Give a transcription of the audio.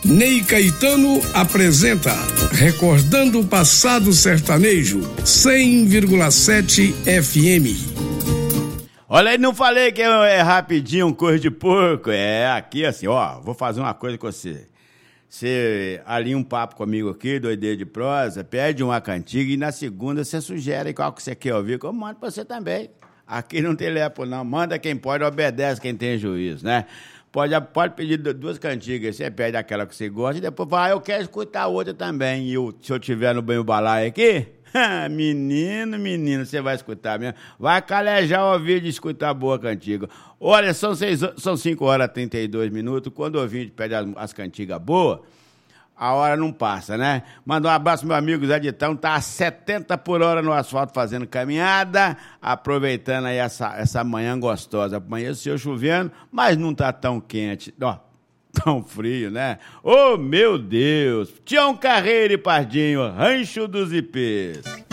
Ney Caetano apresenta Recordando o Passado Sertanejo, 100,7 FM. Olha aí, não falei que é rapidinho, um coisa de porco. É aqui assim, ó, vou fazer uma coisa com você. Você alinha um papo comigo aqui, doideira de prosa, pede uma cantiga e na segunda você sugere qual que você quer ouvir, que eu mando pra você também. Aqui não tem lepo não, manda quem pode, obedece quem tem juízo, né? Pode pedir duas cantigas, você pede aquela que você gosta e depois fala, eu quero escutar outra também. E se eu tiver no banho balaio aqui, menino, você vai escutar mesmo. Vai calejar o ouvido de escutar boa cantiga. Olha, são 5h32, quando o ouvinte pede as cantigas boas, a hora não passa, né? Manda um abraço, meu amigo Zé Ditão, tá a 70 por hora no asfalto fazendo caminhada, aproveitando aí essa manhã gostosa. Amanheceu chovendo, mas não tá tão quente, ó, tão frio, né? Ô, meu Deus! Tião Carreiro e Pardinho, Rancho dos Ipês.